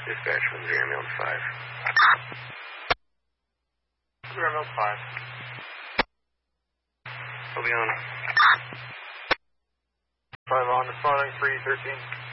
Dispatch from 0 Mills 5. 0 Mills 5. I'll be on. 5 on, responding 313.